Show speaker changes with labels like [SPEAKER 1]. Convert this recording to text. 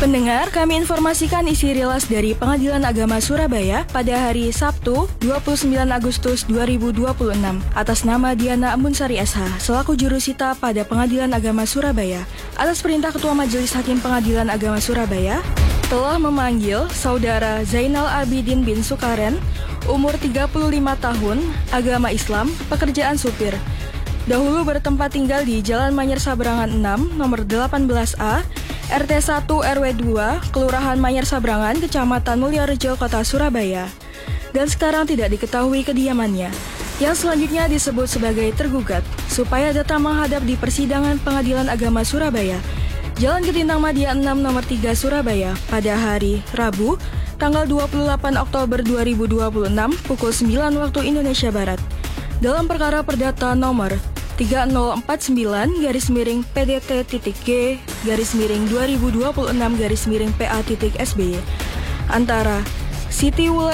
[SPEAKER 1] Pendengar, kami informasikan isi rilis dari Pengadilan Agama Surabaya pada hari Sabtu 29 Agustus 2026 atas nama Diana Ambunsari SH selaku jurusita pada Pengadilan Agama Surabaya. Atas perintah Ketua Majelis Hakim Pengadilan Agama Surabaya telah memanggil Saudara Zainal Abidin bin Sukaren, umur 35 tahun, agama Islam, pekerjaan supir. Dahulu bertempat tinggal di Jalan Manyar Sabrangan 6, nomor 18A, RT 1 RW 2, Kelurahan Manyar Sabrangan, Kecamatan Mulyarejo, Kota Surabaya. Dan sekarang tidak diketahui kediamannya. Yang selanjutnya disebut sebagai tergugat, supaya datang menghadap di persidangan Pengadilan Agama Surabaya, Jalan Ketintang Madia 6 nomor 3 Surabaya, pada hari Rabu, tanggal 28 Oktober 2026, pukul 9 waktu Indonesia Barat. Dalam perkara perdata nomor 3049-PDT.G-2026-PA.SBY antara Siti